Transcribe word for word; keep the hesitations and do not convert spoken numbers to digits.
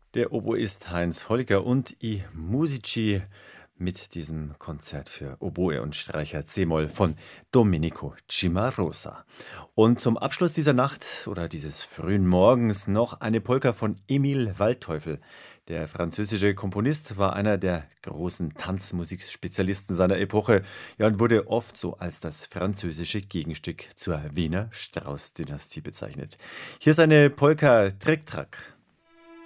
Der Oboist Heinz Holliger und I Musici mit diesem Konzert für Oboe und Streicher c-Moll von Domenico Cimarosa. Und zum Abschluss dieser Nacht oder dieses frühen Morgens noch eine Polka von Emil Waldteufel. Der französische Komponist war einer der großen Tanzmusikspezialisten seiner Epoche, ja, und wurde oft so als das französische Gegenstück zur Wiener Strauß-Dynastie bezeichnet. Hier ist eine Polka Trick-Track.